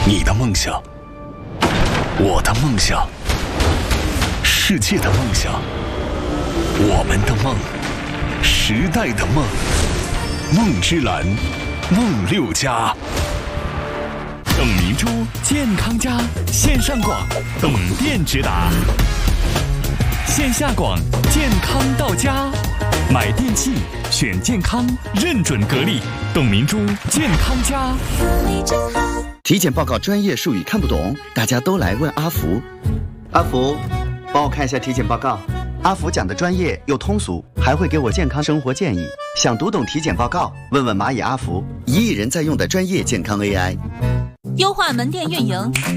你的梦想，我的梦想，世界的梦想，我们的梦，时代的梦，梦之蓝，梦六家。董明珠健康家线上广，董店直达；线下广，健康到家。买电器选健康，认准格力，董明珠健康家。 体检报告专业术语看不懂，大家都来问阿福。阿福，帮我看一下体检报告。阿福讲的专业又通俗，还会给我健康生活建议。想读懂体检报告，问问蚂蚁阿福，1亿人在用的专业健康 AI。 优化门店运营。